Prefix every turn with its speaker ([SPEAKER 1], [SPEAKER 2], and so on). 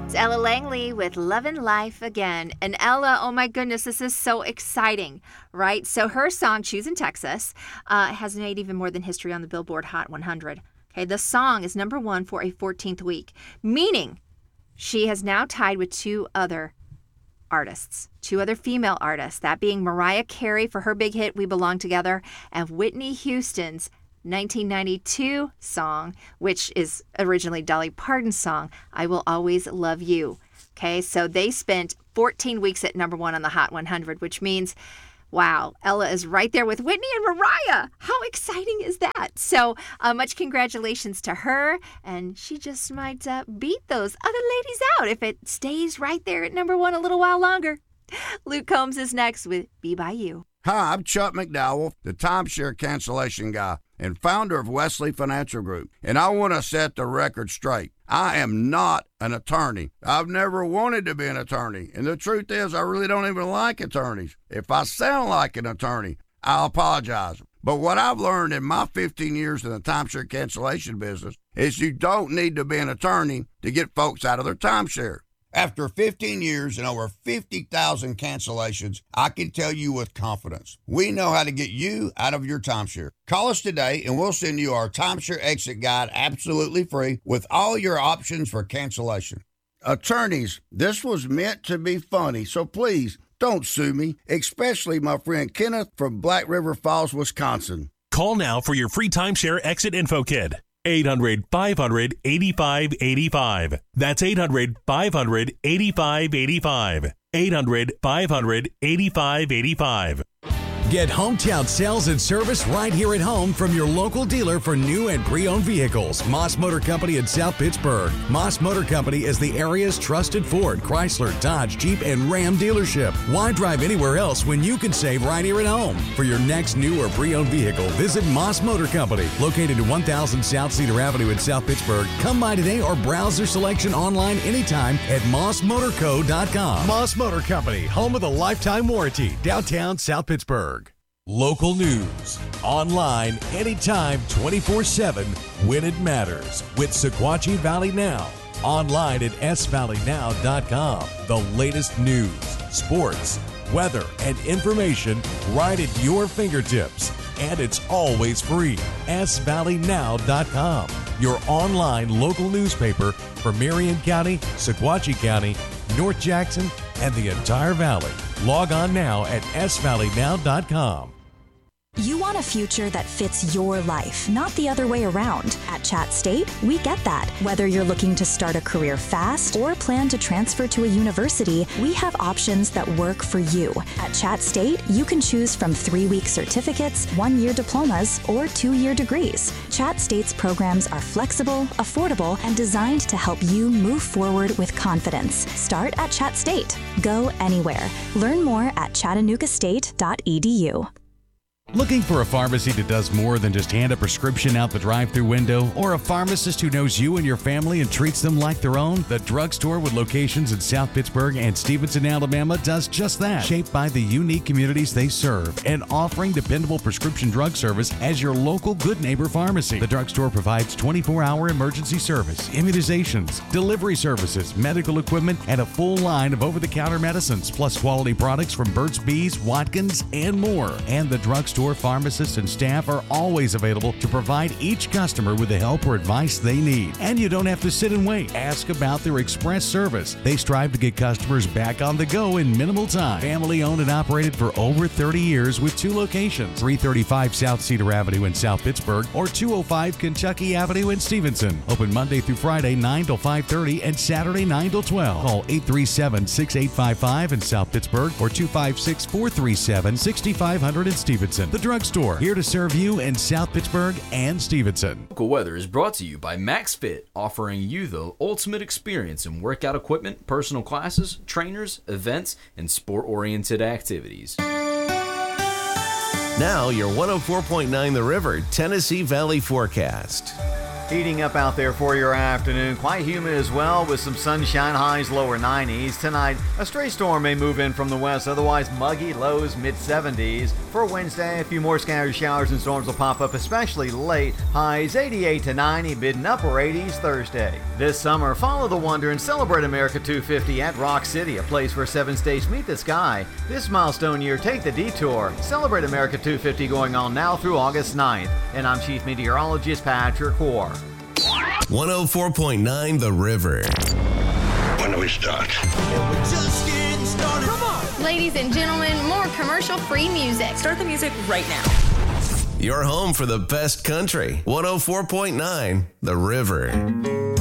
[SPEAKER 1] It's Ella Langley with Lovin' Life Again. And Ella, oh my goodness, this is so exciting, right? So her song, Choosing Texas, has made even more than history on the Billboard Hot 100. Okay, the song is number 1 for a 14th week, meaning she has now tied with two other female artists, that being Mariah Carey for her big hit, We Belong Together, and Whitney Houston's 1992 song, which is originally Dolly Parton's song, I Will Always Love You. Okay, so they spent 14 weeks at number 1 on the Hot 100, which means, wow, Ella is right there with Whitney and Mariah. How exciting is that? So much congratulations to her, and she just might beat those other ladies out if it stays right there at number 1 a little while longer. Luke Combs is next with Be By You.
[SPEAKER 2] Hi, I'm Chuck McDowell, the timeshare cancellation guy and founder of Wesley Financial Group, and I want to set the record straight. I am not an attorney. I've never wanted to be an attorney, and the truth is I really don't even like attorneys. If I sound like an attorney, I'll apologize. But what I've learned in my 15 years in the timeshare cancellation business is you don't need to be an attorney to get folks out of their timeshare. After 15 years and over 50,000 cancellations, I can tell you with confidence, we know how to get you out of your timeshare. Call us today and we'll send you our timeshare exit guide absolutely free with all your options for cancellation. Attorneys, this was meant to be funny, so please don't sue me, especially my friend Kenneth from Black River Falls, Wisconsin.
[SPEAKER 3] Call now for your free timeshare exit info kit. 800-500-8585. That's 800-500-8585. 800-500-8585.
[SPEAKER 4] Get hometown sales and service right here at home from your local dealer for new and pre-owned vehicles. Moss Motor Company in South Pittsburgh. Moss Motor Company is the area's trusted Ford, Chrysler, Dodge, Jeep, and Ram dealership. Why drive anywhere else when you can save right here at home? For your next new or pre-owned vehicle, visit Moss Motor Company, located at 1000 South Cedar Avenue in South Pittsburgh. Come by today or browse their selection online anytime at mossmotorco.com. Moss Motor Company, home of the lifetime warranty, downtown South Pittsburgh. Local news, online, anytime, 24/7, when it matters, with Sequatchie Valley Now. Online at svalleynow.com. The latest news, sports, weather, and information right at your fingertips. And it's always free. svalleynow.com. Your online local newspaper for Marion County, Sequatchie County, North Jackson, and the entire valley. Log on now at svalleynow.com.
[SPEAKER 5] You want a future that fits your life, not the other way around. At Chat State, we get that. Whether you're looking to start a career fast or plan to transfer to a university, we have options that work for you. At Chat State, you can choose from 3-week certificates, 1-year diplomas, or 2-year degrees. Chat State's programs are flexible, affordable, and designed to help you move forward with confidence. Start at Chat State. Go anywhere. Learn more at chattanoogastate.edu.
[SPEAKER 4] Looking for a pharmacy that does more than just hand a prescription out the drive-thru window, or a pharmacist who knows you and your family and treats them like their own? The drugstore with locations in South Pittsburgh and Stevenson, Alabama does just that. Shaped by the unique communities they serve and offering dependable prescription drug service as your local good neighbor pharmacy. The drugstore provides 24-hour emergency service, immunizations, delivery services, medical equipment, and a full line of over-the-counter medicines, plus quality products from Burt's Bees, Watkins, and more. And the drugstore pharmacists and staff are always available to provide each customer with the help or advice they need. And you don't have to sit and wait. Ask about their express service. They strive to get customers back on the go in minimal time. Family owned and operated for over 30 years with 2 locations, 335 South Cedar Avenue in South Pittsburgh or 205 Kentucky Avenue in Stevenson. Open Monday through Friday 9 till 5:30 and Saturday 9 till 12. Call 837-6855 in South Pittsburgh or 256-437-6500 in Stevenson. The drugstore, here to serve you in South Pittsburgh and Stevenson.
[SPEAKER 6] Local weather is brought to you by Max Fit, offering you the ultimate experience in workout equipment, personal classes, trainers, events, and sport-oriented activities.
[SPEAKER 7] Now your 104.9 The River Tennessee Valley forecast. Heating up out there for your afternoon. Quite humid as well with some sunshine, highs lower 90s. Tonight, a stray storm may move in from the west, otherwise muggy, lows mid-70s. For Wednesday, a few more scattered showers and storms will pop up, especially late. Highs 88 to 90, mid and upper 80s Thursday. This summer, follow the wonder and celebrate America 250 at Rock City, a place where 7 states meet the sky. This milestone year, take the detour. Celebrate America 250 going on now through August 9th. And I'm Chief Meteorologist Patrick Orr.
[SPEAKER 8] 104.9 The River.
[SPEAKER 9] When do we start?
[SPEAKER 10] We're just getting started. Come on!
[SPEAKER 11] Ladies and gentlemen, more commercial-free music.
[SPEAKER 12] Start the music right now.
[SPEAKER 8] Your home for the best country. 104.9 The River.